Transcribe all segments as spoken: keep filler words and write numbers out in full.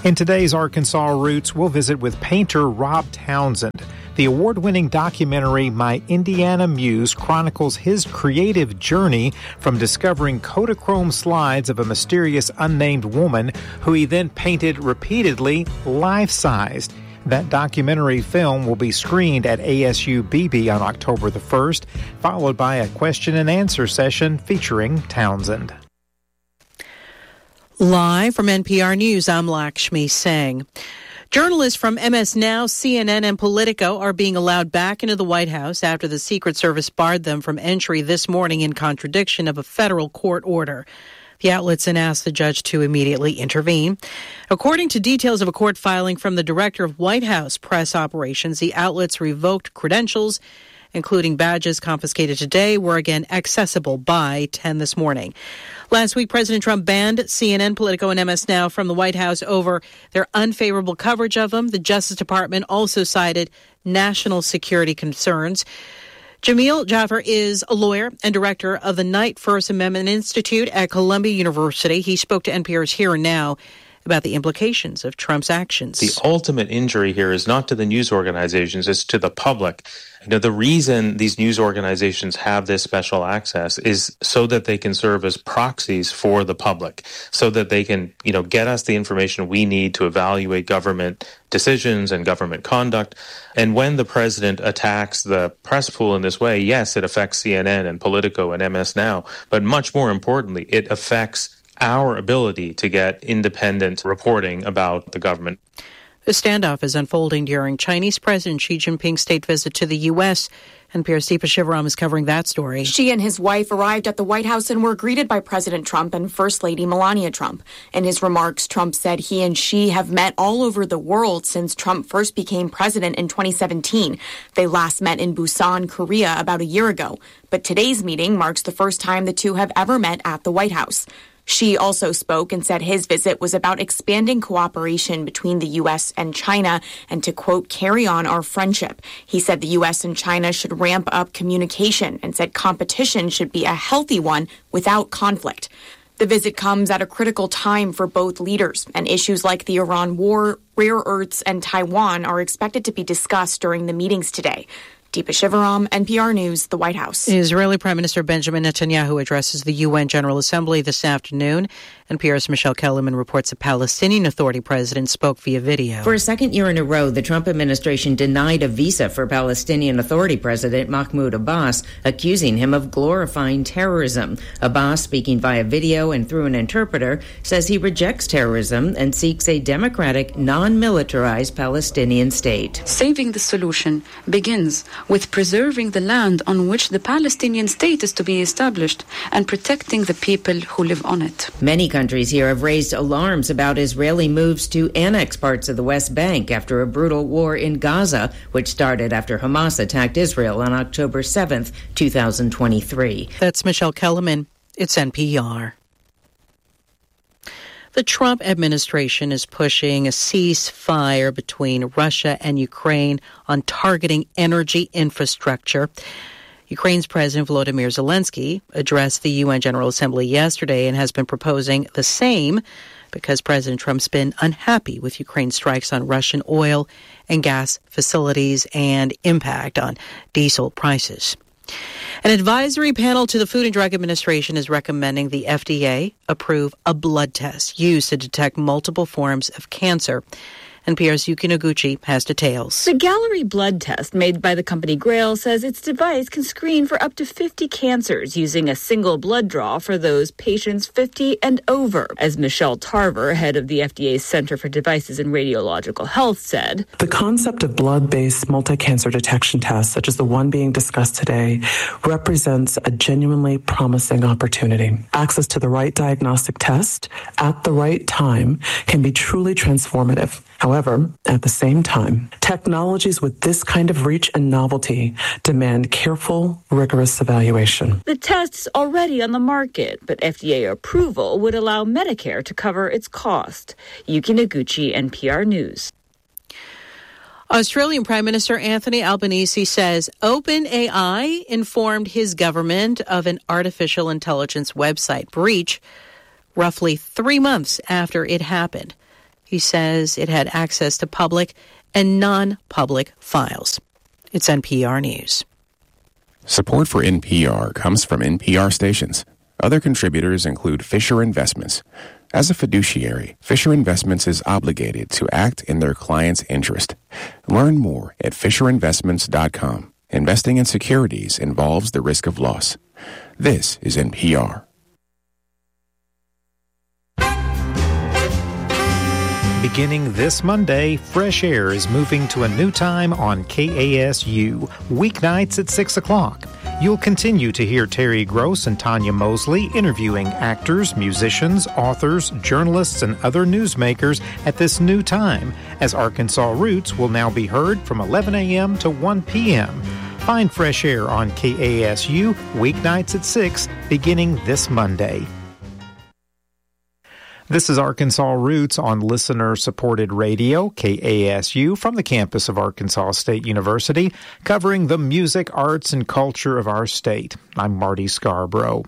In today's Arkansas Roots, we'll visit with painter Rob Townsend. The award-winning documentary My Indiana Muse chronicles his creative journey from discovering Kodachrome slides of a mysterious unnamed woman who he then painted repeatedly life-sized. That documentary film will be screened at A S U B B on October the first, followed by a question and answer session featuring Townsend. Live from N P R News, I'm Lakshmi Singh. Journalists from M S Now, C N N, and Politico are being allowed back into the White House after the Secret Service barred them from entry this morning in contradiction of a federal court order. The outlets then asked the judge to immediately intervene. According to details of a court filing from the director of White House press operations, the outlets revoked credentials, including badges confiscated today, were again accessible by ten this morning. Last week, President Trump banned C N N, Politico, and M S Now from the White House over their unfavorable coverage of him. The Justice Department also cited national security concerns. Jamil Jaffer is a lawyer and director of the Knight First Amendment Institute at Columbia University. He spoke to N P R's Here and Now about the implications of Trump's actions. The ultimate injury here is not to the news organizations, it's to the public. You know, the reason these news organizations have this special access is so that they can serve as proxies for the public, so that they can, you know, get us the information we need to evaluate government decisions and government conduct. And when the president attacks the press pool in this way, yes, it affects C N N and Politico and M S Now, but much more importantly, it affects our ability to get independent reporting about the government. The standoff is unfolding during Chinese President Xi Jinping's state visit to the U S. N P R's Deepa Shivaram is covering that story. Xi and his wife arrived at the White House and were greeted by President Trump and First Lady Melania Trump. In his remarks, Trump said he and Xi have met all over the world since Trump first became president in twenty seventeen. They last met in Busan, Korea, about a year ago. But today's meeting marks the first time the two have ever met at the White House. Xi also spoke and said his visit was about expanding cooperation between the U S and China and to, quote, carry on our friendship. He said the U S and China should ramp up communication and said competition should be a healthy one without conflict. The visit comes at a critical time for both leaders, and issues like the Iran war, rare earths, and Taiwan are expected to be discussed during the meetings today. Deepa Shivaram, N P R News, the White House. Israeli Prime Minister Benjamin Netanyahu addresses the U N General Assembly this afternoon. N P R's Michelle Kellerman reports the Palestinian Authority president spoke via video. For a second year in a row, the Trump administration denied a visa for Palestinian Authority President Mahmoud Abbas, accusing him of glorifying terrorism. Abbas, speaking via video and through an interpreter, says he rejects terrorism and seeks a democratic, non-militarized Palestinian state. Saving the solution begins with preserving the land on which the Palestinian state is to be established and protecting the people who live on it. Many countries here have raised alarms about Israeli moves to annex parts of the West Bank after a brutal war in Gaza, which started after Hamas attacked Israel on October seventh, twenty twenty-three. That's Michelle Kellerman. It's N P R. The Trump administration is pushing a ceasefire between Russia and Ukraine on targeting energy infrastructure. Ukraine's President Volodymyr Zelensky addressed the U N General Assembly yesterday and has been proposing the same because President Trump's been unhappy with Ukraine's strikes on Russian oil and gas facilities and impact on diesel prices. An advisory panel to the Food and Drug Administration is recommending the F D A approve a blood test used to detect multiple forms of cancer. N P R's Yuki Noguchi has details. The Gallery blood test made by the company Grail says its device can screen for up to fifty cancers using a single blood draw for those patients fifty and over. As Michelle Tarver, head of the F D A's Center for Devices and Radiological Health, said, the concept of blood-based multi-cancer detection tests, such as the one being discussed today, represents a genuinely promising opportunity. Access to the right diagnostic test at the right time can be truly transformative. However, at the same time, technologies with this kind of reach and novelty demand careful, rigorous evaluation. The test's already on the market, but F D A approval would allow Medicare to cover its cost. Yuki Noguchi, N P R News. Australian Prime Minister Anthony Albanese says OpenAI informed his government of an artificial intelligence website breach roughly three months after it happened. He says it had access to public and non-public files. It's N P R News. Support for N P R comes from N P R stations. Other contributors include Fisher Investments. As a fiduciary, Fisher Investments is obligated to act in their client's interest. Learn more at fisher investments dot com. Investing in securities involves the risk of loss. This is N P R. Beginning this Monday, Fresh Air is moving to a new time on K A S U, weeknights at six o'clock. You'll continue to hear Terry Gross and Tanya Mosley interviewing actors, musicians, authors, journalists, and other newsmakers at this new time, as Arkansas Roots will now be heard from eleven a.m. to one p.m. Find Fresh Air on K A S U, weeknights at six, beginning this Monday. This is Arkansas Roots on listener-supported radio, K A S U, from the campus of Arkansas State University, covering the music, arts, and culture of our state. I'm Marty Scarborough.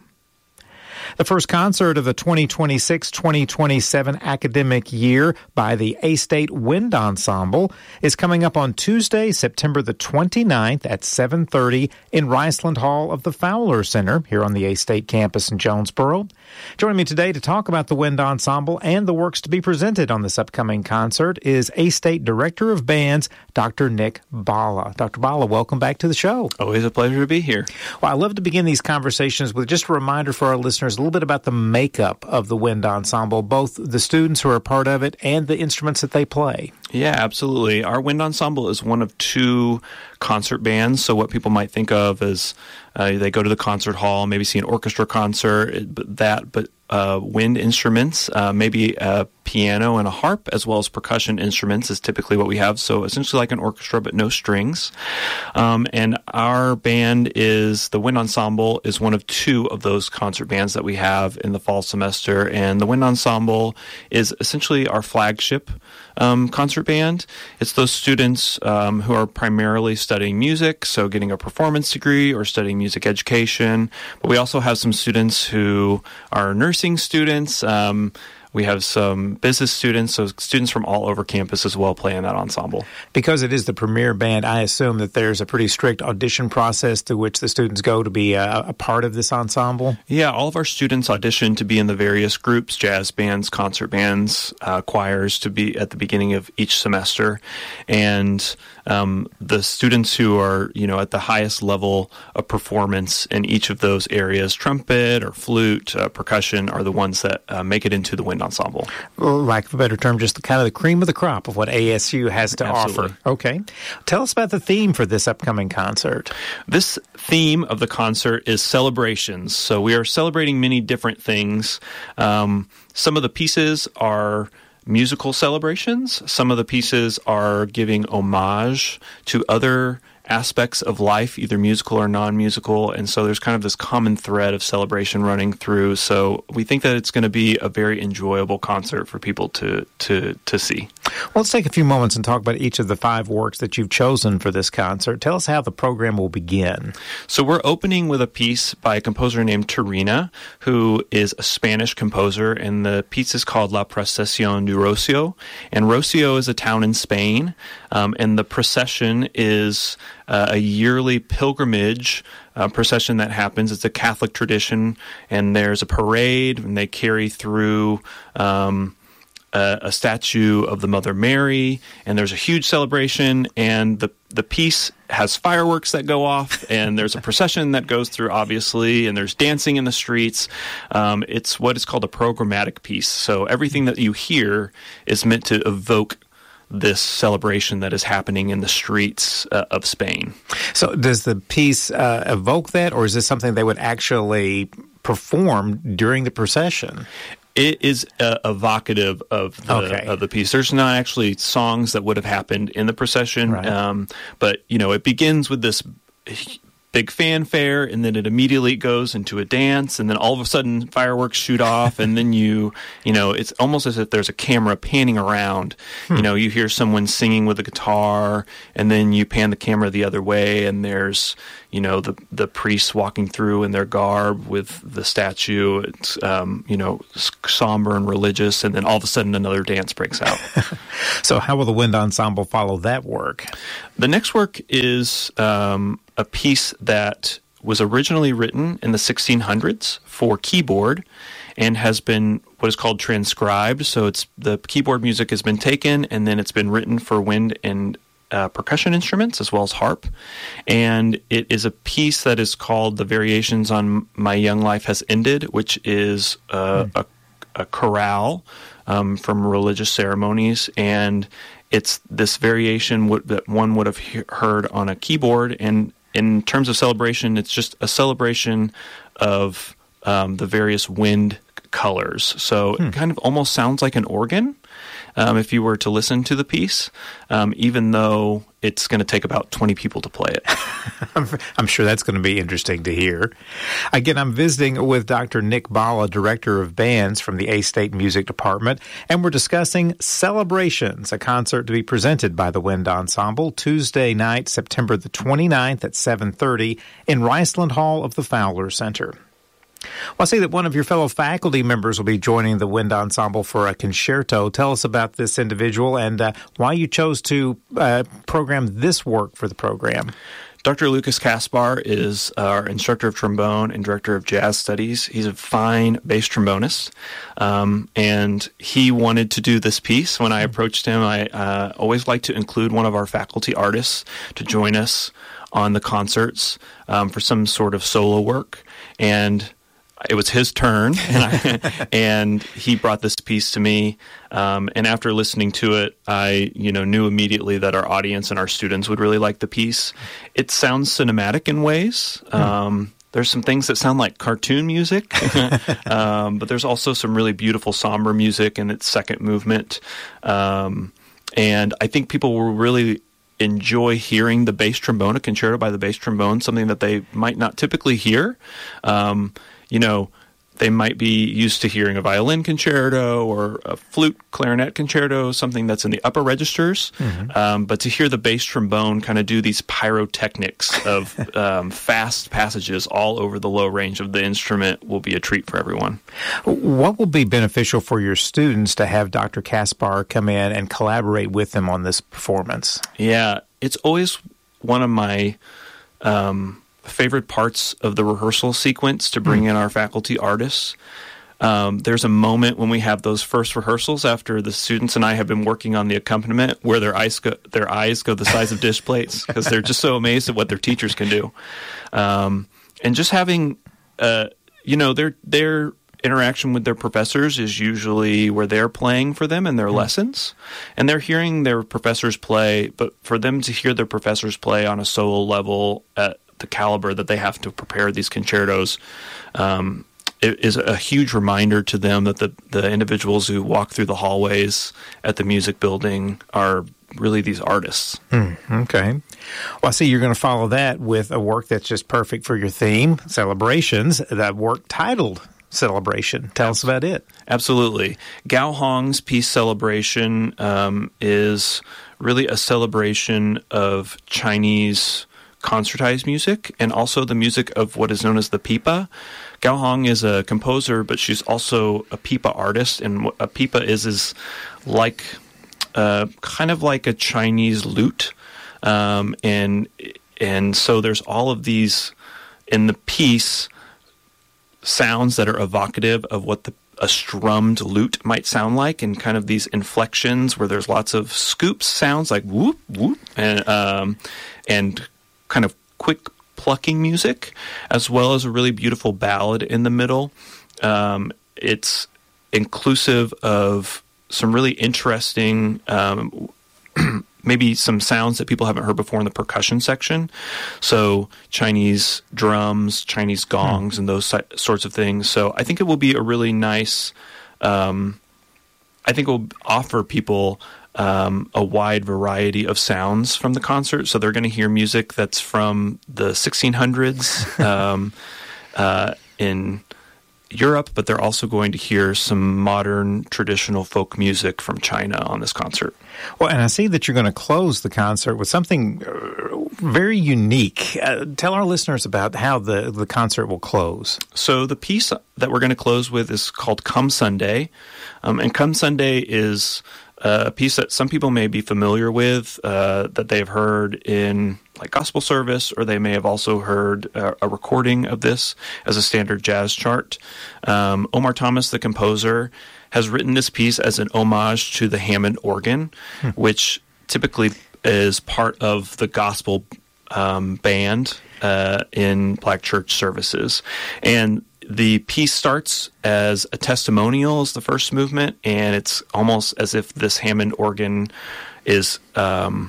The first concert of the twenty twenty-six twenty twenty-seven academic year by the A-State Wind Ensemble is coming up on Tuesday, September the twenty-ninth at seven thirty in Riceland Hall of the Fowler Center here on the A-State campus in Jonesboro. Joining me today to talk about the Wind Ensemble and the works to be presented on this upcoming concert is A-State Director of Bands, Doctor Nick Bala. Doctor Bala, welcome back to the show. Always a pleasure to be here. Well, I love to begin these conversations with just a reminder for our listeners a little bit about the makeup of the Wind Ensemble, both the students who are a part of it and the instruments that they play. Yeah, absolutely. Our Wind Ensemble is one of two concert bands, so what people might think of as uh, they go to the concert hall, maybe see an orchestra concert, but that, but uh, wind instruments, uh, maybe a piano and a harp, as well as percussion instruments is typically what we have, so essentially like an orchestra, but no strings. Um, and our band is, the Wind Ensemble is one of two of those concert bands that we have in the fall semester, and the Wind Ensemble is essentially our flagship Um, concert band. It's those students um, who are primarily studying music, so getting a performance degree or studying music education. But we also have some students who are nursing students. Um, we have some business students, so students from all over campus as well play in that ensemble. Because it is the premier band, I assume that there's a pretty strict audition process to which the students go to be a, a part of this ensemble? Yeah, all of our students audition to be in the various groups, jazz bands, concert bands, uh, choirs, to be at the beginning of each semester. And um, the students who are, you know, at the highest level of performance in each of those areas, trumpet or flute, uh, percussion, are the ones that uh, make it into the Wind Ensemble. Well, lack of a better term, just the kind of the cream of the crop of what A S U has to Absolutely. offer. Okay. Tell us about the theme for this upcoming concert. This theme of the concert is celebrations. So we are celebrating many different things. Um, some of the pieces are musical celebrations. Some of the pieces are giving homage to other aspects of life, either musical or non-musical, and so there's kind of this common thread of celebration running through. So we think that it's going to be a very enjoyable concert for people to to to see. Well, let's take a few moments and talk about each of the five works that you've chosen for this concert. Tell us how the program will begin. So we're opening with a piece by a composer named Turina, who is a Spanish composer, and the piece is called La Procesión de Rocio. And Rocio is a town in Spain, um, and the procession is Uh, a yearly pilgrimage uh, procession that happens. It's a Catholic tradition, and there's a parade, and they carry through um, a, a statue of the Mother Mary, and there's a huge celebration, and the the piece has fireworks that go off, and there's a procession that goes through, obviously, and there's dancing in the streets. Um, it's what is called a programmatic piece. So everything that you hear is meant to evoke this celebration that is happening in the streets uh, of Spain. So does the piece uh, evoke that, or is this something they would actually perform during the procession? It is uh, evocative of the, okay. of the piece. There's not actually songs that would have happened in the procession, right. um, but, you know, it begins with this big fanfare, and then it immediately goes into a dance, and then all of a sudden fireworks shoot off, and then you, you know, it's almost as if there's a camera panning around. Hmm. You know, you hear someone singing with a guitar, and then you pan the camera the other way, and there's, you know, the the priests walking through in their garb with the statue. It's, um, you know, somber and religious, and then all of a sudden another dance breaks out. So how will the wind ensemble follow that work? The next work is um, a piece that was originally written in the sixteen hundreds for keyboard and has been what is called transcribed. So it's the keyboard music has been taken and then it's been written for wind and uh, percussion instruments as well as harp. And it is a piece that is called The Variations on My Young Life Has Ended, which is uh, mm. a, a chorale um, from religious ceremonies. And it's this variation w- that one would have he- heard on a keyboard. And in terms of celebration, it's just a celebration of um, the various wind colors. So hmm. it kind of almost sounds like an organ um, if you were to listen to the piece, um, even though it's going to take about twenty people to play it. I'm sure that's going to be interesting to hear. Again, I'm visiting with Doctor Nick Bala, Director of Bands from the A-State Music Department, and we're discussing Celebrations, a concert to be presented by the Wind Ensemble Tuesday night, September the twenty-ninth at seven thirty in Riceland Hall of the Fowler Center. Well, I see that one of your fellow faculty members will be joining the Wind Ensemble for a concerto. Tell us about this individual and uh, why you chose to uh, program this work for the program. Doctor Lucas Kaspar is our instructor of trombone and director of jazz studies. He's a fine bass trombonist, um, and he wanted to do this piece. When I approached him, I uh, always like to include one of our faculty artists to join us on the concerts um, for some sort of solo work, and it was his turn, and, I, and he brought this piece to me. Um, and after listening to it, I, you know, knew immediately that our audience and our students would really like the piece. It sounds cinematic in ways. Um, there's some things that sound like cartoon music, um, but there's also some really beautiful somber music in its second movement. Um, and I think people will really enjoy hearing the bass trombone, a concerto by the bass trombone, something that they might not typically hear. Um, You know, they might be used to hearing a violin concerto or a flute clarinet concerto, something that's in the upper registers. Mm-hmm. Um, but to hear the bass trombone kind of do these pyrotechnics of um, fast passages all over the low range of the instrument will be a treat for everyone. What will be beneficial for your students to have Doctor Kaspar come in and collaborate with them on this performance? Yeah, it's always one of my Um, favorite parts of the rehearsal sequence to bring mm. in our faculty artists. Um, there's a moment when we have those first rehearsals after the students and I have been working on the accompaniment where their eyes go, their eyes go the size of dish plates because they're just so amazed at what their teachers can do. Um, and just having, uh, you know, their their interaction with their professors is usually where they're playing for them in their mm. lessons. And they're hearing their professors play, but for them to hear their professors play on a solo level at the caliber that they have to prepare these concertos um, it is a huge reminder to them that the, the individuals who walk through the hallways at the music building are really these artists. Mm, okay. Well, I see you're going to follow that with a work that's just perfect for your theme, Celebrations, that work titled Celebration. Tell us about it. Absolutely. Gao Hong's piece Celebration um, is really a celebration of Chinese concertized music and also the music of what is known as the pipa. Gao Hong is a composer, but she's also a pipa artist, and what a pipa is is like uh, kind of like a Chinese lute, um, and and so there's all of these in the piece sounds that are evocative of what the a strummed lute might sound like, and kind of these inflections where there's lots of scoops sounds like whoop whoop and um, and kind of quick plucking music, as well as a really beautiful ballad in the middle. Um, it's inclusive of some really interesting, um, maybe some sounds that people haven't heard before in the percussion section. So Chinese drums, Chinese gongs, hmm. and those si- sorts of things. So I think it will be a really nice, um, I think it will offer people Um, a wide variety of sounds from the concert. So they're going to hear music that's from the sixteen hundreds um, uh, in Europe, but they're also going to hear some modern traditional folk music from China on this concert. Well, and I see that you're going to close the concert with something very unique. Uh, tell our listeners about how the, the concert will close. So the piece that we're going to close with is called Come Sunday. Um, and Come Sunday is uh, a piece that some people may be familiar with, uh, that they've heard in like gospel service, or they may have also heard uh, a recording of this as a standard jazz chart. Um, Omar Thomas, the composer, has written this piece as an homage to the Hammond organ, hmm. which typically is part of the gospel um, band uh, in Black church services. And the piece starts as a testimonial as the first movement, and it's almost as if this Hammond organ is um,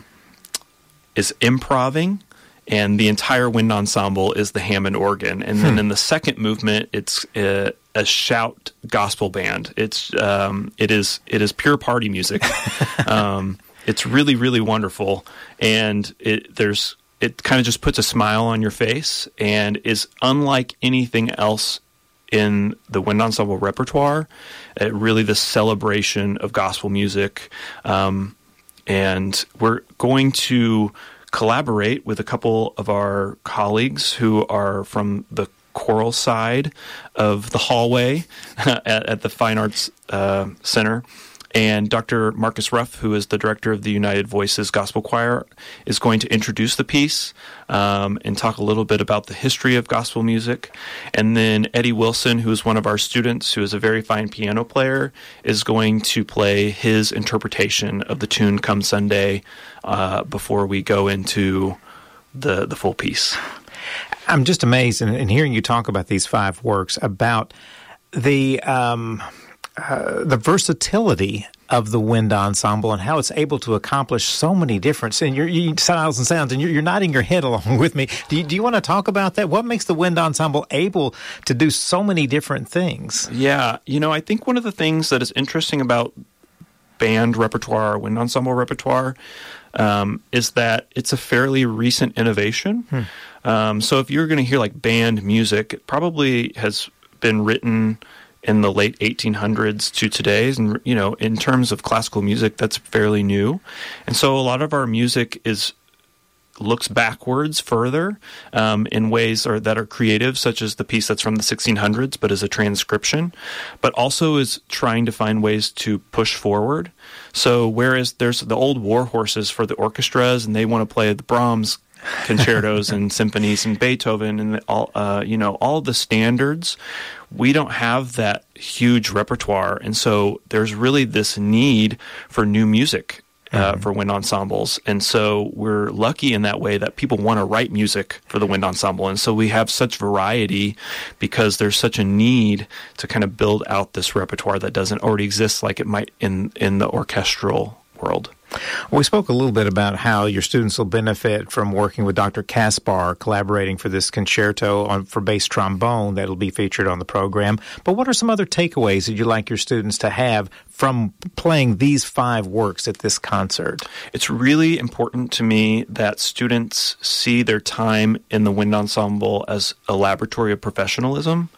is improving, and the entire wind ensemble is the Hammond organ. And then hmm. in the second movement, it's a, a shout gospel band. It's um, it is it is pure party music. um, it's really really wonderful, and it there's it kind of just puts a smile on your face, and is unlike anything else in the wind ensemble repertoire. Uh, really, the celebration of gospel music. Um, And we're going to collaborate with a couple of our colleagues who are from the choral side of the hallway at, at the Fine Arts uh, Center. And Doctor Marcus Ruff, who is the director of the United Voices Gospel Choir, is going to introduce the piece um, and talk a little bit about the history of gospel music. And then Eddie Wilson, who is one of our students, who is a very fine piano player, is going to play his interpretation of the tune Come Sunday uh, before we go into the, the full piece. I'm just amazed in, in hearing you talk about these five works, about the... Um Uh, the versatility of the wind ensemble and how it's able to accomplish so many different and you're, you, styles and sounds, and you're, you're nodding your head along with me. Do you, do you want to talk about that? What makes the wind ensemble able to do so many different things? Yeah, you know, I think one of the things that is interesting about band repertoire, wind ensemble repertoire, um, is that it's a fairly recent innovation. Hmm. Um, so if you're going to hear like band music, it probably has been written in the late eighteen hundreds to today's, and you know, in terms of classical music, that's fairly new. And so a lot of our music is looks backwards further um, in ways or, that are creative, such as the piece that's from the sixteen hundreds, but is a transcription, but also is trying to find ways to push forward. So whereas there's the old war horses for the orchestras, and they want to play the Brahms concertos and symphonies and Beethoven and all, uh, you know, all the standards, we don't have that huge repertoire. And so there's really this need for new music uh, mm-hmm. for wind ensembles. And so we're lucky in that way that people want to write music for the wind ensemble. And so we have such variety because there's such a need to kind of build out this repertoire that doesn't already exist like it might in, in the orchestral world. We spoke a little bit about how your students will benefit from working with Doctor Kaspar, collaborating for this concerto on, for bass trombone that will be featured on the program. But what are some other takeaways that you'd like your students to have from playing these five works at this concert? It's really important to me that students see their time in the wind ensemble as a laboratory of professionalism.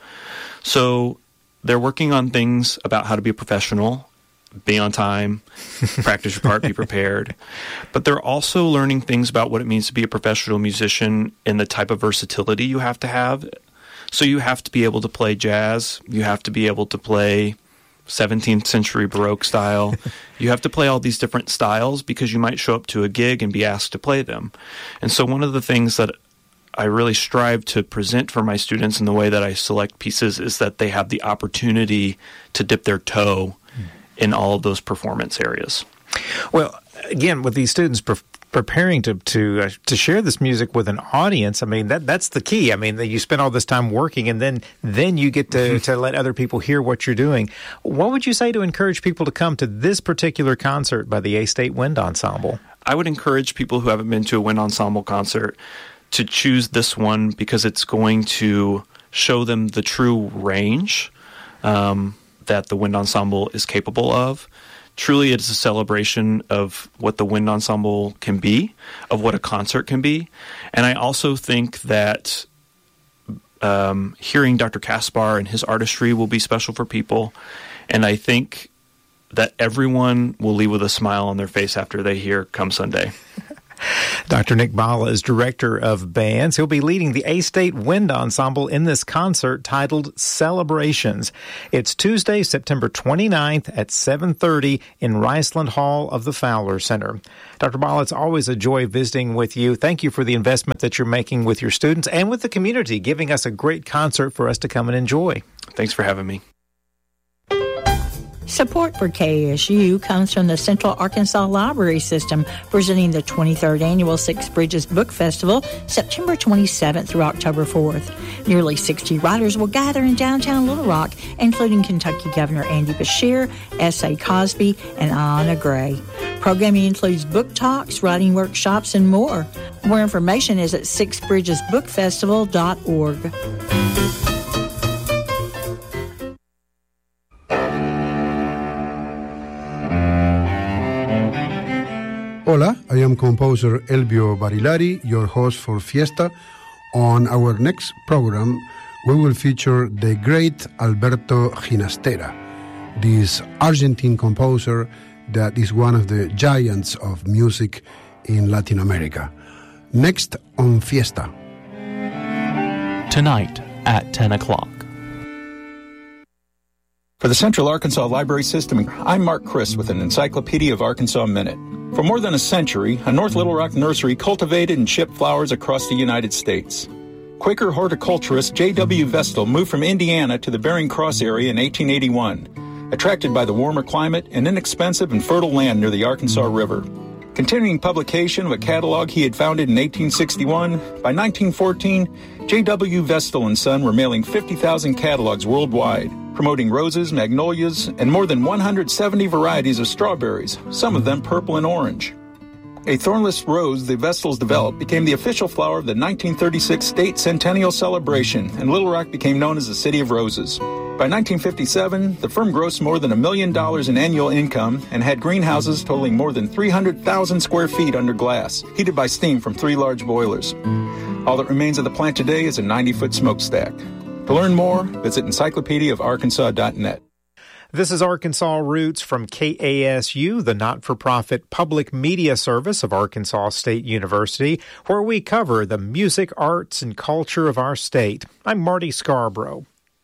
So they're working on things about how to be a professional, be on time, practice your part, be prepared. But they're also learning things about what it means to be a professional musician and the type of versatility you have to have. So you have to be able to play jazz. You have to be able to play seventeenth century Baroque style. You have to play all these different styles because you might show up to a gig and be asked to play them. And so one of the things that I really strive to present for my students in the way that I select pieces is that they have the opportunity to dip their toe in all of those performance areas. Well, again, with these students pre- preparing to to uh, to share this music with an audience, I mean, that that's the key. I mean, you spend all this time working, and then then you get to, mm-hmm. to let other people hear what you're doing. What would you say to encourage people to come to this particular concert by the A-State Wind Ensemble? I would encourage people who haven't been to a wind ensemble concert to choose this one because it's going to show them the true range Um that the wind ensemble is capable of. Truly, it is a celebration of what the wind ensemble can be, of what a concert can be. And I also think that um, hearing Doctor Kaspar and his artistry will be special for people. And I think that everyone will leave with a smile on their face after they hear Come Sunday. Doctor Nick Bala is director of bands. He'll be leading the A-State Wind Ensemble in this concert titled Celebrations. It's Tuesday, September twenty-ninth at seven thirty in Riceland Hall of the Fowler Center. Doctor Bala, it's always a joy visiting with you. Thank you for the investment that you're making with your students and with the community, giving us a great concert for us to come and enjoy. Thanks for having me. Support for K A S U comes from the Central Arkansas Library System, presenting the twenty-third Annual Six Bridges Book Festival, September twenty-seventh through October fourth. Nearly sixty writers will gather in downtown Little Rock, including Kentucky Governor Andy Beshear, S A Cosby, and Anna Gray. Programming includes book talks, writing workshops, and more. More information is at six bridges book festival dot org. Hola, I am composer Elvio Barilari, your host for Fiesta. On our next program, we will feature the great Alberto Ginastera, this Argentine composer that is one of the giants of music in Latin America. Next on Fiesta. Tonight at ten o'clock. For the Central Arkansas Library System, I'm Mark Chris with an Encyclopedia of Arkansas Minute. For more than a century, a North Little Rock nursery cultivated and shipped flowers across the United States. Quaker horticulturist J W Vestal moved from Indiana to the Bering Cross area in eighteen eighty-one, attracted by the warmer climate and inexpensive and fertile land near the Arkansas River. Continuing publication of a catalog he had founded in eighteen sixty-one, by nineteen fourteen, J W Vestal and Son were mailing fifty thousand catalogs worldwide, promoting roses, magnolias, and more than one hundred seventy varieties of strawberries, some of them purple and orange. A thornless rose the Vestals developed became the official flower of the nineteen thirty-six State Centennial Celebration, and Little Rock became known as the City of Roses. By nineteen fifty-seven, the firm grossed more than a million dollars in annual income and had greenhouses totaling more than three hundred thousand square feet under glass, heated by steam from three large boilers. All that remains of the plant today is a ninety-foot smokestack. To learn more, visit encyclopedia of arkansas dot net. This is Arkansas Roots from K A S U, the not-for-profit public media service of Arkansas State University, where we cover the music, arts, and culture of our state. I'm Marty Scarborough.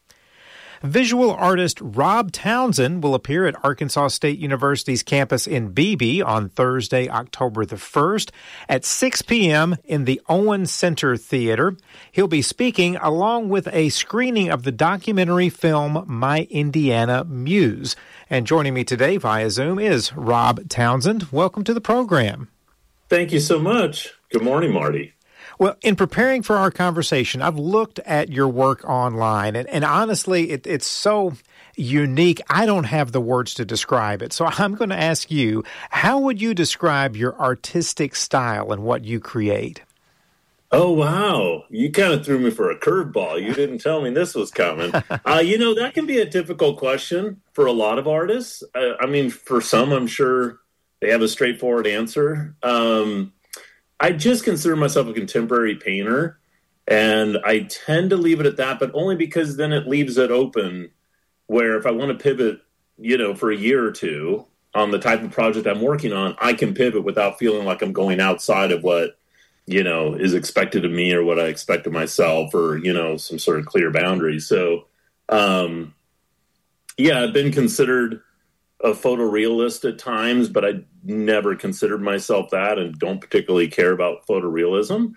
Visual artist Rob Townsend will appear at Arkansas State University's campus in Beebe on Thursday, October the first at six p.m. in the Owen Center Theater. He'll be speaking along with a screening of the documentary film My Indiana Muse. And joining me today via Zoom is Rob Townsend. Welcome to the program. Thank you so much. Good morning, Marty. Well, in preparing for our conversation, I've looked at your work online, and, and honestly, it, it's so unique, I don't have the words to describe it. So I'm going to ask you, how would you describe your artistic style and what you create? Oh, wow. You kind of threw me for a curveball. You didn't tell me this was coming. uh, you know, that can be a difficult question for a lot of artists. Uh, I mean, for some, I'm sure they have a straightforward answer. Um I just consider myself a contemporary painter, and I tend to leave it at that, but only because then it leaves it open where if I want to pivot, you know, for a year or two on the type of project I'm working on, I can pivot without feeling like I'm going outside of what, you know, is expected of me or what I expect of myself or, you know, some sort of clear boundaries. So, um, yeah, I've been considered a photorealist at times, but I never considered myself that and don't particularly care about photorealism.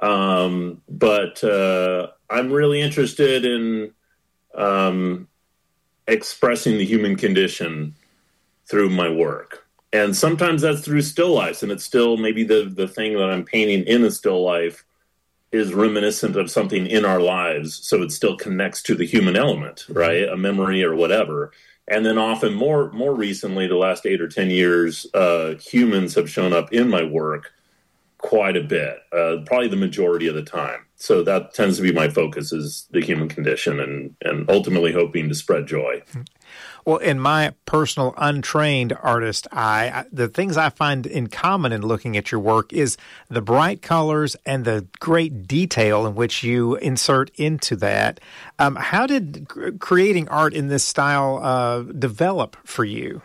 Um, but uh, I'm really interested in um, expressing the human condition through my work. And sometimes that's through still lifes, and it's still maybe the, the thing that I'm painting in a still life is reminiscent of something in our lives, so it still connects to the human element, right? A memory or whatever. And then often more more recently, the last eight or ten years, uh, humans have shown up in my work quite a bit, uh, probably the majority of the time. So that tends to be my focus is the human condition and, and ultimately hoping to spread joy. Well, in my personal untrained artist eye, the things I find in common in looking at your work is the bright colors and the great detail in which you insert into that. Um, how did creating art in this style uh, develop for you?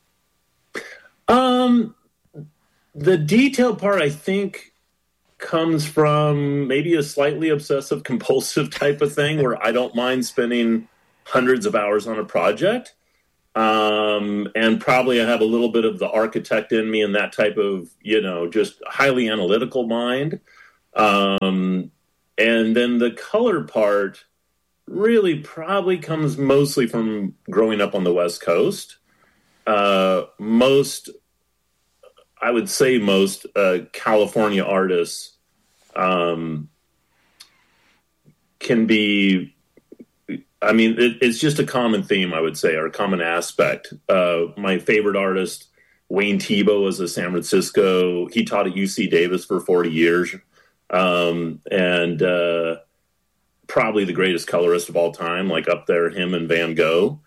Um, the detail part, I think, comes from maybe a slightly obsessive compulsive type of thing where I don't mind spending hundreds of hours on a project. Um, and probably I have a little bit of the architect in me and that type of, you know, just highly analytical mind. Um, and then the color part really probably comes mostly from growing up on the West Coast. Uh, most, I would say most uh, California artists um, can be... I mean, it, it's just a common theme, I would say, or a common aspect. Uh, my favorite artist, Wayne Thiebaud, was a San Francisco. He taught at U C Davis for forty years, um, and uh, probably the greatest colorist of all time, like up there, him and Van Gogh.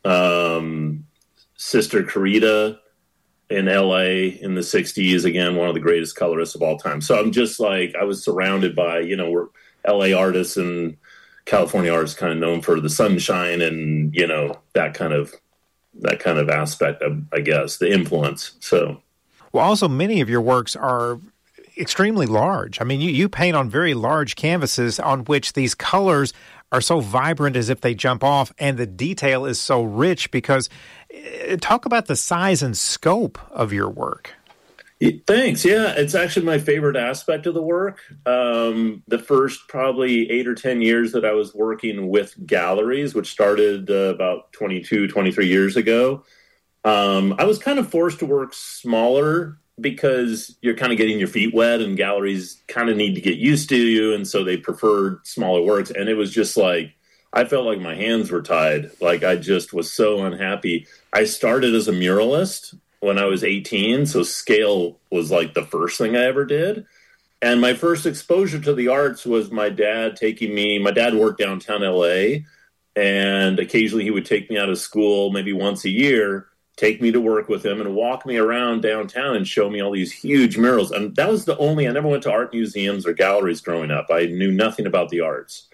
Um, Sister Carita in L A in the sixties, again, one of the greatest colorists of all time. So I'm just like, I was surrounded by, you know, we're L A artists and California art is kind of known for the sunshine and, you know, that kind of that kind of aspect of, I guess, the influence. So, well, also many of your works are extremely large. I mean, you, you paint on very large canvases on which these colors are so vibrant as if they jump off, and the detail is so rich because uh, talk about the size and scope of your work. Thanks. Yeah, it's actually my favorite aspect of the work. Um, the first probably eight or ten years that I was working with galleries, which started uh, about twenty-two, twenty-three years ago, um, I was kind of forced to work smaller because you're kind of getting your feet wet and galleries kind of need to get used to you. And so they preferred smaller works. And it was just like, I felt like my hands were tied. Like I just was so unhappy. I started as a muralist when I was eighteen, so scale was like the first thing I ever did. And my first exposure to the arts was my dad taking me, my dad worked downtown L A, and occasionally he would take me out of school maybe once a year, take me to work with him and walk me around downtown and show me all these huge murals. And that was the only, I never went to art museums or galleries growing up. I knew nothing about the arts.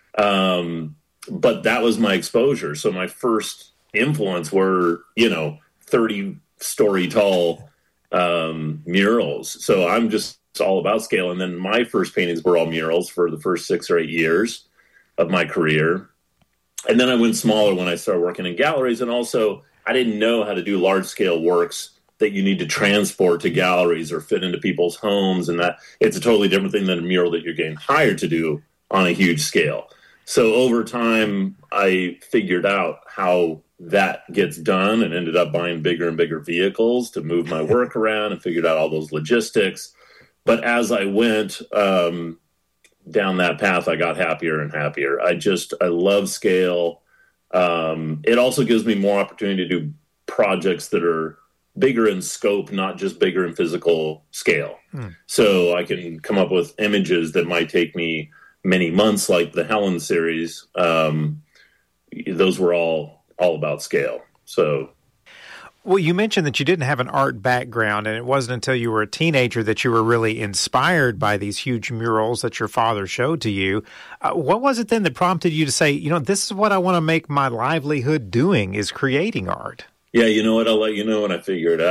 Um, but that was my exposure. So my first influence were, you know, thirty story tall um, murals. So I'm just all about scale. And then my first paintings were all murals for the first six or eight years of my career. And then I went smaller when I started working in galleries. And also I didn't know how to do large scale works that you need to transport to galleries or fit into people's homes. And that it's a totally different thing than a mural that you're getting hired to do on a huge scale. So over time, I figured out how that gets done and ended up buying bigger and bigger vehicles to move my work around and figured out all those logistics. But as I went um, down that path, I got happier and happier. I just, I love scale. Um, it also gives me more opportunity to do projects that are bigger in scope, not just bigger in physical scale. Hmm. So I can come up with images that might take me many months, like the Helen series. Um, those were all all about scale. So, well, you mentioned that you didn't have an art background, and it wasn't until you were a teenager that you were really inspired by these huge murals that your father showed to you. Uh, what was it then that prompted you to say, you know, this is what I want to make my livelihood doing, is creating art? Yeah, you know what? I'll let you know when I figure it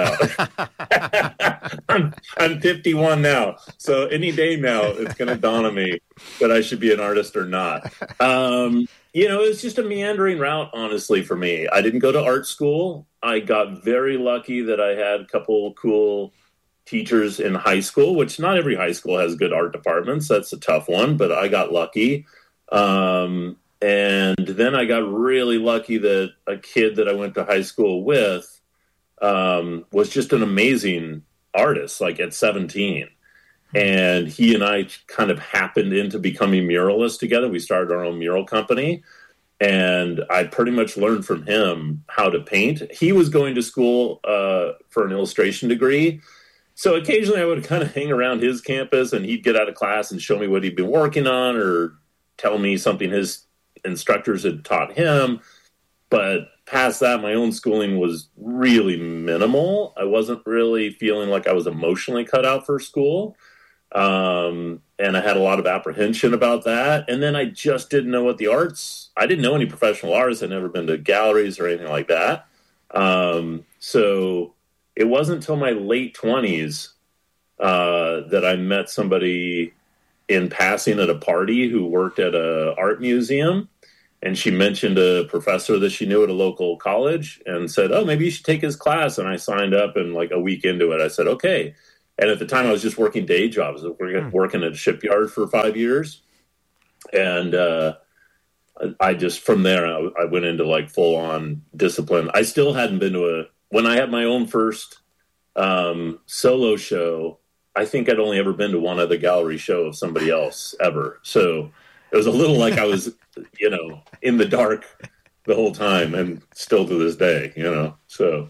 out. I'm, I'm fifty-one now, so any day now it's going to dawn on me that I should be an artist or not. Um, you know, it's just a meandering route, honestly, for me. I didn't go to art school. I got very lucky that I had a couple cool teachers in high school, which not every high school has good art departments. That's a tough one, but I got lucky. Um And then I got really lucky that a kid that I went to high school with um, was just an amazing artist, like at seventeen. And he and I kind of happened into becoming muralists together. We started our own mural company. And I pretty much learned from him how to paint. He was going to school uh, for an illustration degree. So occasionally I would kind of hang around his campus and he'd get out of class and show me what he'd been working on or tell me something his instructors had taught him. But past that, my own schooling was really minimal. I wasn't really feeling like I was emotionally cut out for school. Um, and I had a lot of apprehension about that. And then I just didn't know what the arts, I didn't know any professional artists. I'd never been to galleries or anything like that. Um, so it wasn't until my late twenties uh, that I met somebody in passing at a party who worked at a art museum. And she mentioned a professor that she knew at a local college and said, oh, maybe you should take his class. And I signed up, and like a week into it, I said, okay. And at the time I was just working day jobs, working, working at a shipyard for five years. And uh, I just, from there, I, I went into like full on discipline. I still hadn't been to a, when I had my own first um, solo show, I think I'd only ever been to one other gallery show of somebody else ever. So it was a little like I was, you know, in the dark the whole time, and still to this day, you know, so.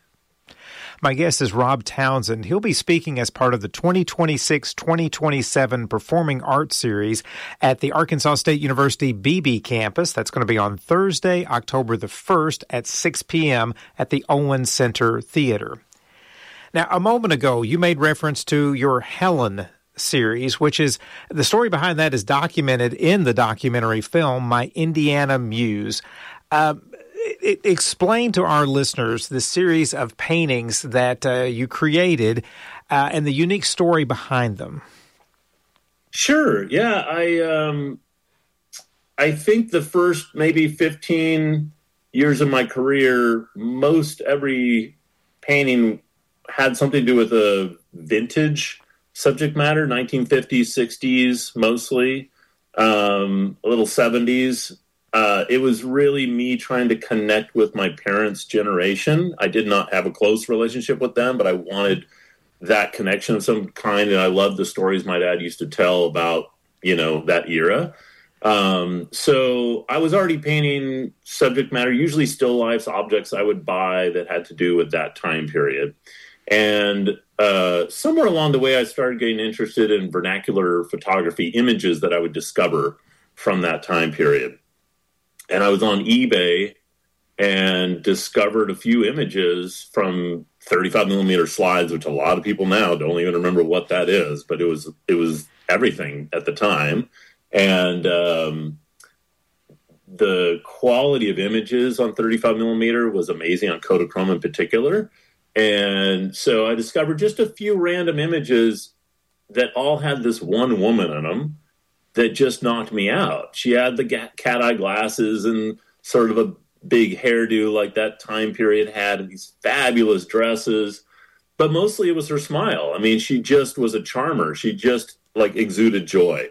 My guest is Rob Townsend. He'll be speaking as part of the twenty twenty-six twenty twenty-seven Performing Arts Series at the Arkansas State University Beebe campus. That's going to be on Thursday, October the first at six p.m. at the Owen Center Theater. Now, a moment ago, you made reference to your Helen series, which is, the story behind that is documented in the documentary film, My Indiana Muse. Uh, it, explain to our listeners the series of paintings that uh, you created uh, and the unique story behind them. Sure. Yeah. I, um, I think the first maybe fifteen years of my career, most every painting had something to do with a vintage subject matter, nineteen fifties, sixties, mostly, um, a little seventies. Uh, it was really me trying to connect with my parents' generation. I did not have a close relationship with them, but I wanted that connection of some kind. And I loved the stories my dad used to tell about, you know, that era. Um, so I was already painting subject matter, usually still lifes, objects I would buy that had to do with that time period. And uh, somewhere along the way, I started getting interested in vernacular photography, images that I would discover from that time period. And I was on eBay and discovered a few images from thirty-five millimeter slides, which a lot of people now don't even remember what that is, but it was it was everything at the time. And um, the quality of images on thirty-five millimeter was amazing, on Kodachrome in particular. And so I discovered just a few random images that all had this one woman in them that just knocked me out. She had the cat eye glasses and sort of a big hairdo like that time period had, and these fabulous dresses. But mostly it was her smile. I mean, she just was a charmer. She just like exuded joy.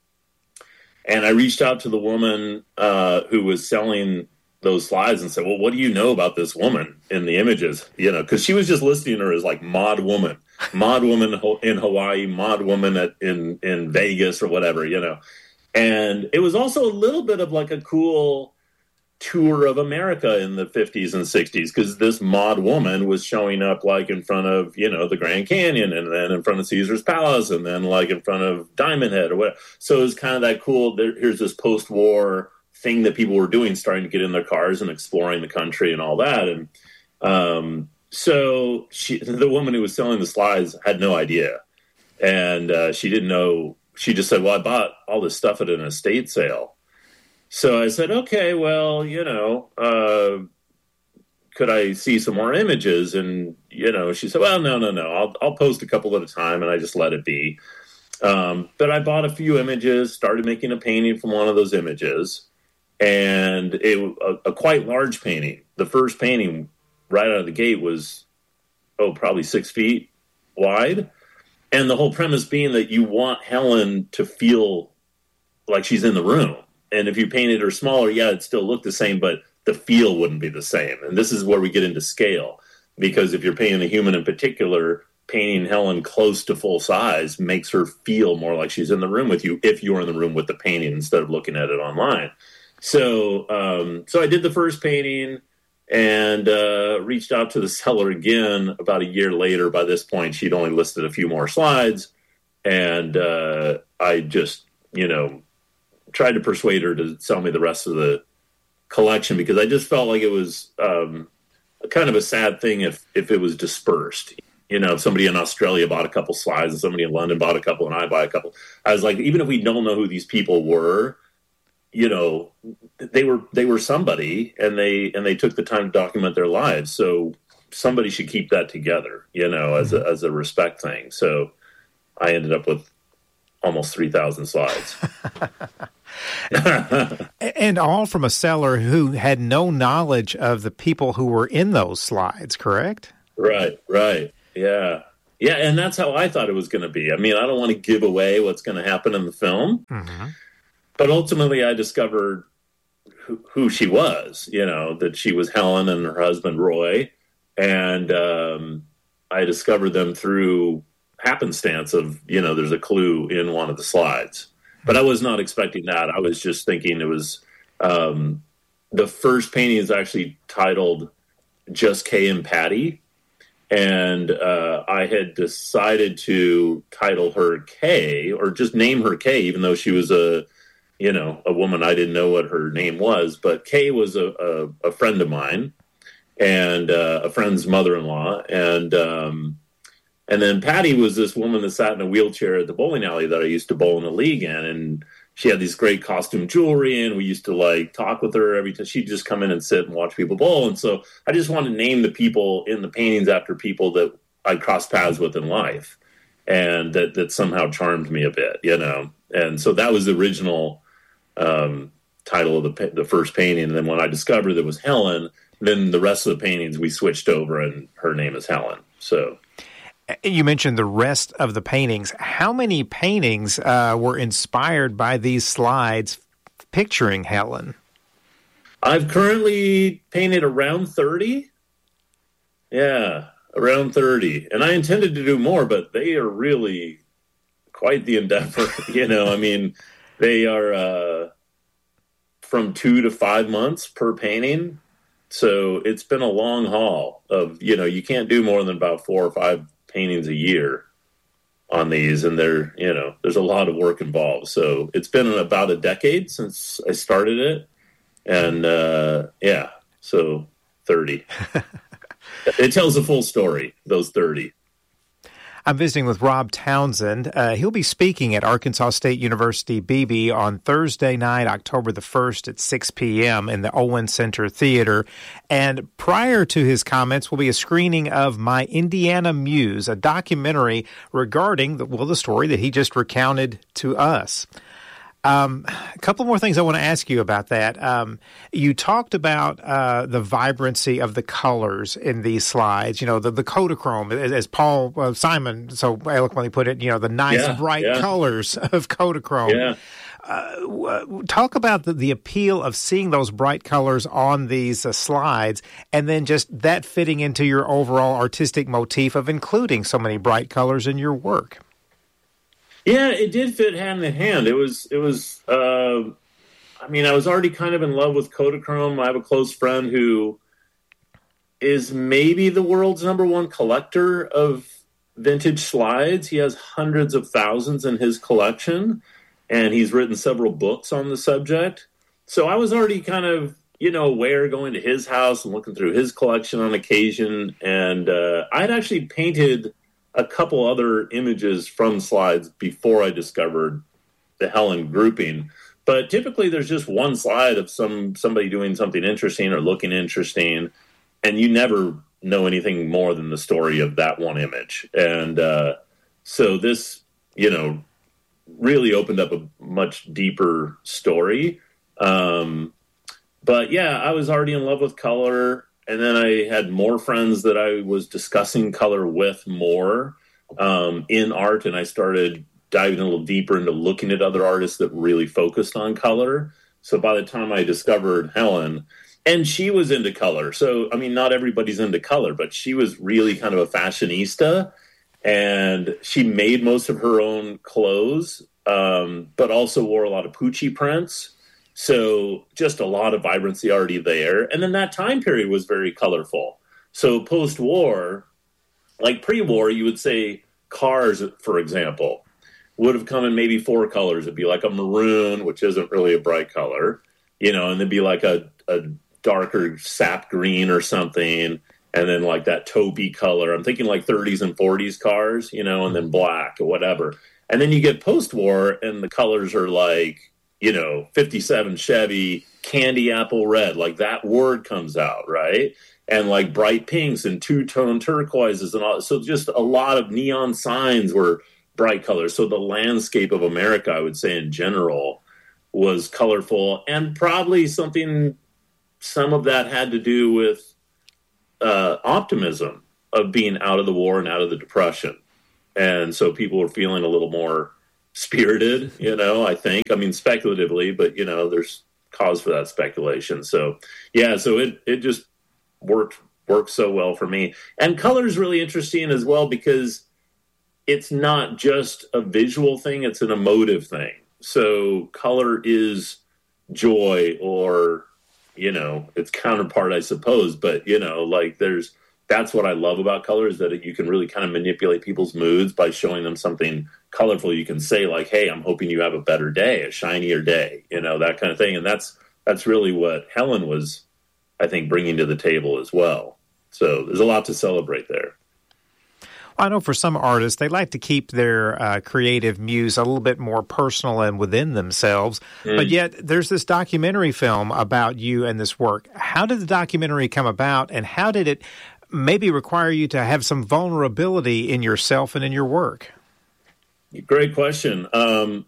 And I reached out to the woman uh, who was selling those slides and said, well, what do you know about this woman in the images? You know, because she was just listing her as like mod woman, mod woman in Hawaii, mod woman at, in, in Vegas or whatever, you know. And it was also a little bit of like a cool tour of America in the fifties and sixties, because this mod woman was showing up like in front of, you know, the Grand Canyon, and then in front of Caesar's Palace, and then like in front of Diamond Head or whatever. So it was kind of that cool, there, here's this post-war thing that people were doing, starting to get in their cars and exploring the country and all that. And um, so she, the woman who was selling the slides had no idea. And uh, she didn't know. She just said, well, I bought all this stuff at an estate sale. So I said, okay, well, you know, uh, could I see some more images? And, you know, she said, well, no, no, no, I'll, I'll post a couple at a time. And I just let it be. Um, but I bought a few images, started making a painting from one of those images. And it a, a quite large painting. The first painting right out of the gate was, oh, probably six feet wide. And the whole premise being that you want Helen to feel like she's in the room. And if you painted her smaller, yeah, it'd still look the same, but the feel wouldn't be the same. And this is where we get into scale. Because if you're painting a human in particular, painting Helen close to full size makes her feel more like she's in the room with you if you're in the room with the painting instead of looking at it online. So um, so I did the first painting and uh, reached out to the seller again about a year later. By this point, she'd only listed a few more slides. And uh, I just, you know, tried to persuade her to sell me the rest of the collection because I just felt like it was um, kind of a sad thing if if it was dispersed. You know, if somebody in Australia bought a couple slides and somebody in London bought a couple and I buy a couple. I was like, even if we don't know who these people were, you know, they were they were somebody and they and they took the time to document their lives. So somebody should keep that together, you know, as a, as a respect thing. So I ended up with almost three thousand slides. And all from a seller who had no knowledge of the people who were in those slides, correct? Right, right. Yeah. Yeah, and that's how I thought it was going to be. I mean, I don't want to give away what's going to happen in the film, mm-hmm. but ultimately I discovered who, who she was, you know, that she was Helen and her husband, Roy, and um, I discovered them through happenstance of, you know, there's a clue in one of the slides. But I was not expecting that. I was just thinking it was, um, the first painting is actually titled Just Kay and Patty. And uh, I had decided to title her Kay, or just name her Kay, even though she was a, you know, a woman. I didn't know what her name was, but Kay was a, a, a friend of mine and uh, a friend's mother-in-law. And um, and then Patty was this woman that sat in a wheelchair at the bowling alley that I used to bowl in the league in. And she had these great costume jewelry, and we used to like talk with her every time. She'd just come in and sit and watch people bowl. And so I just wanted to name the people in the paintings after people that I crossed paths with in life, and that, that somehow charmed me a bit, you know. And so that was the original um, title of the the first painting. And then when I discovered that it was Helen, then the rest of the paintings we switched over, and her name is Helen. So. You mentioned the rest of the paintings. How many paintings uh, were inspired by these slides picturing Helen? I've currently painted around thirty. Yeah, around thirty. And I intended to do more, but they are really quite the endeavor. You know, I mean, they are uh, from two to five months per painting. So it's been a long haul of, you know, you can't do more than about four or five paintings a year on these, and there, you know, there's a lot of work involved. So it's been about a decade since I started it, and uh, yeah, so thirty. It tells the full story. Those thirty. I'm visiting with Rob Townsend. Uh, he'll be speaking at Arkansas State University Beebe on Thursday night, October the first at six p.m. in the Owen Center Theater. And prior to his comments will be a screening of My Indiana Muse, a documentary regarding the, well, the story that he just recounted to us. Um, a couple more things I want to ask you about that. Um, you talked about uh, the vibrancy of the colors in these slides, you know, the, the Kodachrome, as, as Paul uh, Simon so eloquently put it, you know, the nice, yeah, bright yeah. colors of Kodachrome. Yeah. Uh, talk about the, the appeal of seeing those bright colors on these uh, slides, and then just that fitting into your overall artistic motif of including so many bright colors in your work. Yeah, it did fit hand in hand. It was, it was, uh, I mean, I was already kind of in love with Kodachrome. I have a close friend who is maybe the world's number one collector of vintage slides. He has hundreds of thousands in his collection, and he's written several books on the subject. So I was already kind of, you know, aware going to his house and looking through his collection on occasion. And uh, I'd actually painted a couple other images from slides before I discovered the Helen grouping. But typically there's just one slide of some somebody doing something interesting or looking interesting, and you never know anything more than the story of that one image. And uh, so this, you know, really opened up a much deeper story. Um, but yeah, I was already in love with color. And then I had more friends that I was discussing color with more um, in art. And I started diving a little deeper into looking at other artists that really focused on color. So by the time I discovered Helen, and she was into color. So, I mean, not everybody's into color, but she was really kind of a fashionista. And she made most of her own clothes, um, but also wore a lot of Pucci prints. So just a lot of vibrancy already there. And then that time period was very colorful. So post-war, like pre-war, you would say cars, for example, would have come in maybe four colors. It'd be like a maroon, which isn't really a bright color, you know, and there'd be like a, a darker sap green or something, and then like that taupey color. I'm thinking like thirties and forties cars, you know, and then black or whatever. And then you get post-war, and the colors are like, you know, fifty-seven Chevy, candy apple red, like that word comes out, right? And like bright pinks and two-tone turquoises and all. So just a lot of neon signs were bright colors. So the landscape of America, I would say in general, was colorful, and probably something, some of that had to do with uh, optimism of being out of the war and out of the Depression. And so people were feeling a little more spirited, you know, I think. I mean, speculatively, but, you know, there's cause for that speculation. So, yeah, so it, it just worked, worked so well for me. And color is really interesting as well, because it's not just a visual thing, it's an emotive thing. So color is joy, or, you know, its counterpart, I suppose. But, you know, like there's, that's what I love about color, is that you can really kind of manipulate people's moods by showing them something colorful. You can say like, hey, I'm hoping you have a better day, a shinier day, you know, that kind of thing. And that's, that's really what Helen was, I think, bringing to the table as well. So there's a lot to celebrate there. I know for some artists, they like to keep their uh, creative muse a little bit more personal and within themselves. Mm. But yet there's this documentary film about you and this work. How did the documentary come about, and how did it maybe require you to have some vulnerability in yourself and in your work? Great question. Um,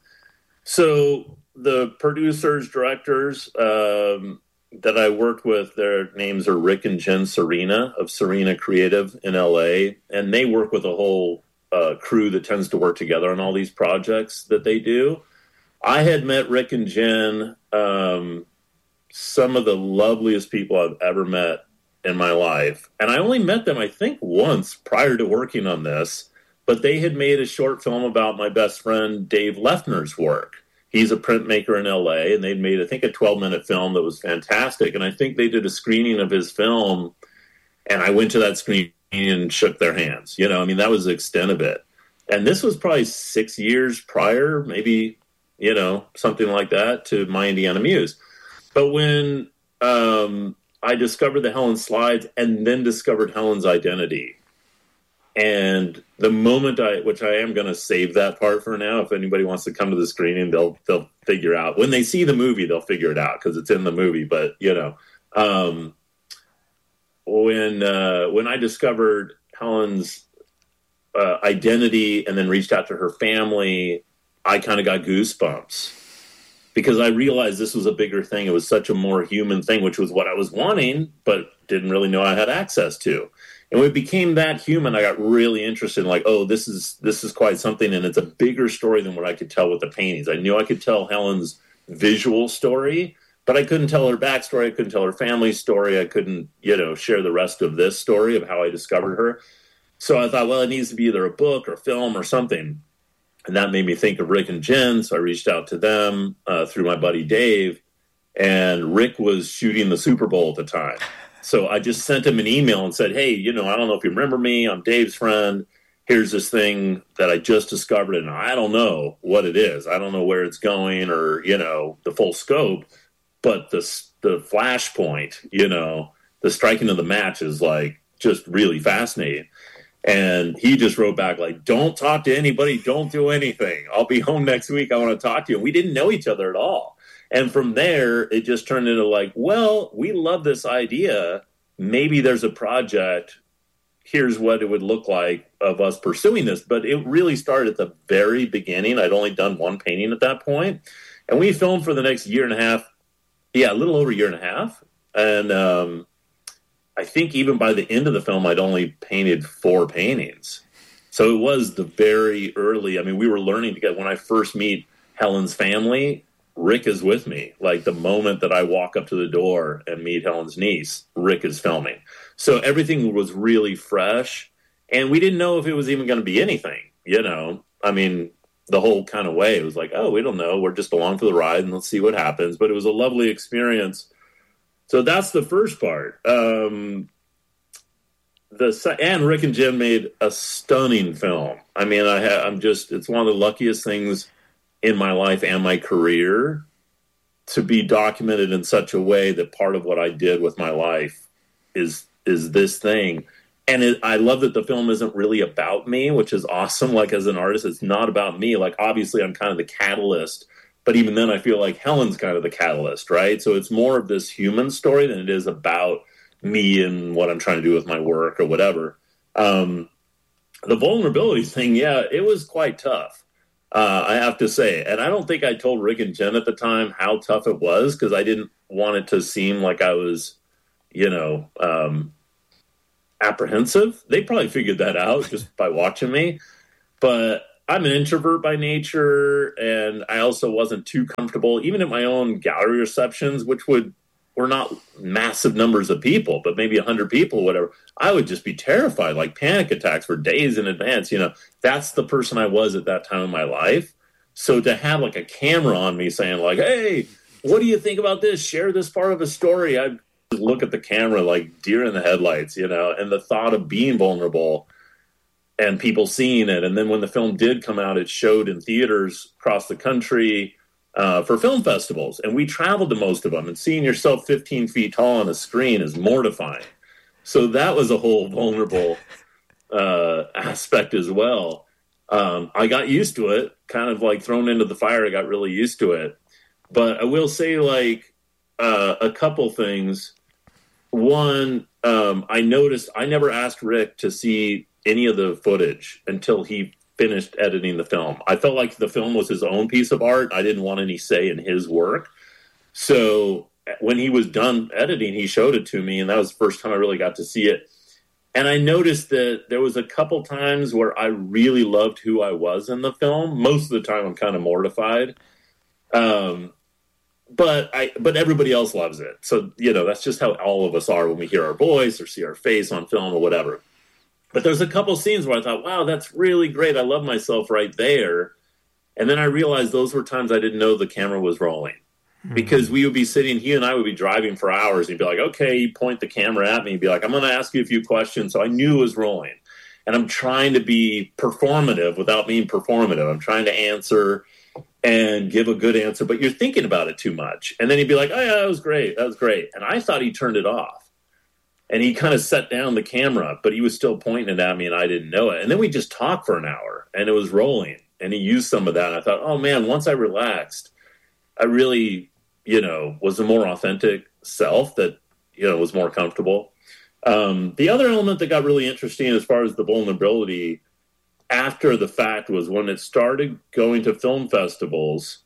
so the producers, directors, um, that I worked with, their names are Rick and Jen Serena of Serena Creative in L A, and they work with a whole uh, crew that tends to work together on all these projects that they do. I had met Rick and Jen, um, some of the loveliest people I've ever met in my life, and I only met them, I think, once prior to working on this, but they had made a short film about my best friend Dave Lefner's work. He's a printmaker in L A, and they'd made, I think, a twelve-minute film that was fantastic. And I think they did a screening of his film, and I went to that screening and shook their hands. You know, I mean, that was the extent of it. And this was probably six years prior, maybe, you know, something like that, to My Indiana Muse. But when um, I discovered the Helen slides, and then discovered Helen's identity, and the moment I, which I am going to save that part for now, if anybody wants to come to the screening, they'll they'll figure out. When they see the movie, they'll figure it out because it's in the movie. But, you know, um, when uh, when I discovered Helen's uh, identity and then reached out to her family, I kind of got goosebumps, because I realized this was a bigger thing. It was such a more human thing, which was what I was wanting, but didn't really know I had access to. And when it became that human, I got really interested in like, oh, this is this is quite something, and it's a bigger story than what I could tell with the paintings. I knew I could tell Helen's visual story, but I couldn't tell her backstory. I couldn't tell her family story. I couldn't, you know, share the rest of this story of how I discovered her. So I thought, well, it needs to be either a book or film or something. And that made me think of Rick and Jen. So I reached out to them uh, through my buddy Dave, and Rick was shooting the Super Bowl at the time. So I just sent him an email and said, hey, you know, I don't know if you remember me. I'm Dave's friend. Here's this thing that I just discovered, and I don't know what it is. I don't know where it's going or, you know, the full scope. But the, the flashpoint, you know, the striking of the match is, like, just really fascinating. And he just wrote back, like, don't talk to anybody. Don't do anything. I'll be home next week. I want to talk to you. And we didn't know each other at all. And from there, it just turned into like, well, we love this idea. Maybe there's a project. Here's what it would look like of us pursuing this. But it really started at the very beginning. I'd only done one painting at that point. And we filmed for the next year and a half. Yeah, a little over a year and a half. And um, I think even by the end of the film, I'd only painted four paintings. So it was the very early. I mean, we were learning to get, when I first meet Helen's family, Rick is with me. Like the moment that I walk up to the door and meet Helen's niece, Rick is filming. So everything was really fresh, and we didn't know if it was even going to be anything, you know? I mean, the whole kind of way, it was like, oh, we don't know. We're just along for the ride and let's see what happens. But it was a lovely experience. So that's the first part. Um, the and Rick and Jen made a stunning film. I mean, I ha- I'm just, it's one of the luckiest things in my life and my career to be documented in such a way that part of what I did with my life is is this thing. And it, I love that the film isn't really about me, which is awesome. Like, as an artist, it's not about me. Like, obviously, I'm kind of the catalyst. But even then, I feel like Helen's kind of the catalyst, right? So it's more of this human story than it is about me and what I'm trying to do with my work or whatever. Um, the vulnerability thing, yeah, it was quite tough, uh, I have to say. And I don't think I told Rick and Jen at the time how tough it was, because I didn't want it to seem like I was, you know, um, apprehensive. They probably figured that out just by watching me. But I'm an introvert by nature, and I also wasn't too comfortable, even at my own gallery receptions, which would were not massive numbers of people, but maybe one hundred people, whatever. I would just be terrified, like panic attacks for days in advance. You know, that's the person I was at that time in my life. So to have like a camera on me saying like, hey, what do you think about this? Share this part of a story. I'd look at the camera like deer in the headlights, you know, and the thought of being vulnerable and people seeing it. And then when the film did come out, it showed in theaters across the country uh, for film festivals. And we traveled to most of them. And seeing yourself fifteen feet tall on a screen is mortifying. So that was a whole vulnerable uh, aspect as well. Um, I got used to it, kind of like thrown into the fire. I got really used to it. But I will say, like, uh, a couple things. One, um, I noticed I never asked Rick to see any of the footage until he finished editing the film. I felt like the film was his own piece of art. I didn't want any say in his work. So when he was done editing, he showed it to me, and that was the first time I really got to see it. And I noticed that there was a couple times where I really loved who I was in the film. Most of the time, I'm kind of mortified. Um, but I, but everybody else loves it. So, you know, that's just how all of us are when we hear our voice or see our face on film or whatever. But there's a couple scenes where I thought, wow, that's really great. I love myself right there. And then I realized those were times I didn't know the camera was rolling. Mm-hmm. Because we would be sitting, he and I would be driving for hours. And he'd be like, okay, he'd point the camera at me. He'd be like, I'm going to ask you a few questions. So I knew it was rolling. And I'm trying to be performative without being performative. I'm trying to answer and give a good answer, but you're thinking about it too much. And then he'd be like, oh, yeah, that was great. That was great. And I thought he turned it off. And he kind of set down the camera, but he was still pointing it at me, and I didn't know it. And then we just talked for an hour, and it was rolling. And he used some of that. And I thought, oh, man, once I relaxed, I really, you know, was a more authentic self that, you know, was more comfortable. Um, the other element that got really interesting as far as the vulnerability after the fact was when it started going to film festivals,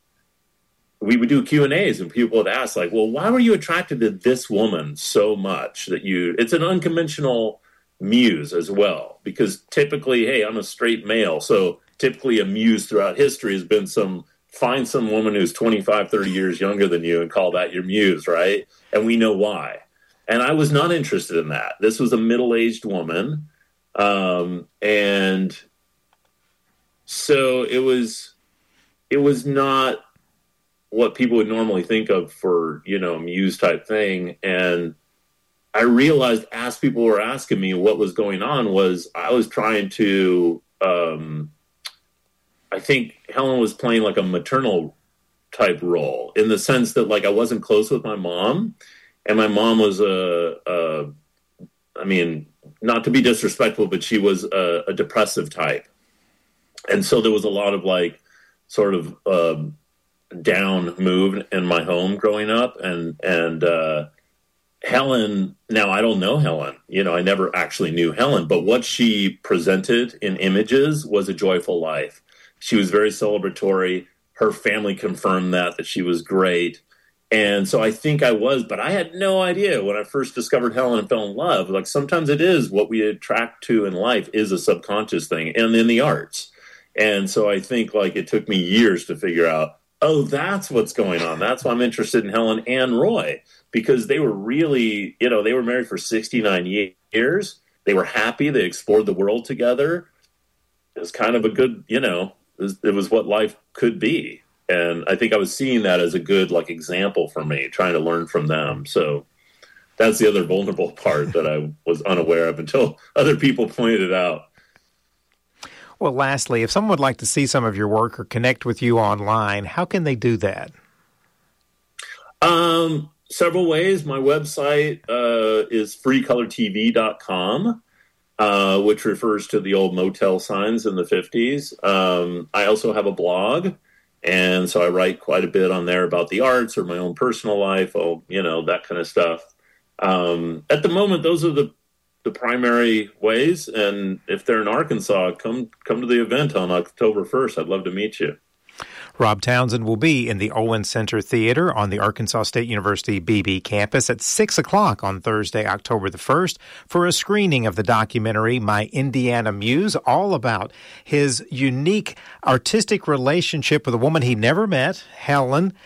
we would do Q and A's and people would ask, like, well, why were you attracted to this woman so much that you, it's an unconventional muse as well, because typically, hey, I'm a straight male. So typically a muse throughout history has been some, find some woman who's twenty-five, thirty years younger than you and call that your muse, right? And we know why. And I was not interested in that. This was a middle-aged woman. Um, and so it was, it was not what people would normally think of for, you know, muse type thing. And I realized as people were asking me what was going on was I was trying to, um, I think Helen was playing like a maternal type role in the sense that like I wasn't close with my mom, and my mom was a, a I mean, not to be disrespectful, but she was a, a depressive type. And so there was a lot of like sort of um, down move in my home growing up. And, and uh, Helen, now I don't know Helen, you know, I never actually knew Helen, but what she presented in images was a joyful life. She was very celebratory. Her family confirmed that, that she was great. And so I think I was, but I had no idea when I first discovered Helen and fell in love. Like sometimes it is what we attract to in life is a subconscious thing and in the arts. And so I think like it took me years to figure out, oh, that's what's going on. That's why I'm interested in Helen and Roy, because they were really, you know, they were married for sixty-nine years. They were happy. They explored the world together. It was kind of a good, you know, it was, it was what life could be. And I think I was seeing that as a good like example for me, trying to learn from them. So that's the other vulnerable part that I was unaware of until other people pointed it out. Well, lastly, if someone would like to see some of your work or connect with you online, how can they do that? Um, several ways. My website uh, is free color t v dot com, uh, which refers to the old motel signs in the fifties. Um, I also have a blog, and so I write quite a bit on there about the arts or my own personal life, oh, you know, that kind of stuff. Um, at the moment, those are the the primary ways. And if they're in Arkansas, come come to the event on October first. I'd love to meet you. Rob Townsend will be in the Owen Center Theater on the Arkansas State University B B campus at six o'clock on Thursday, October the first, for a screening of the documentary My Indiana Muse, all about his unique artistic relationship with a woman he never met, Helen,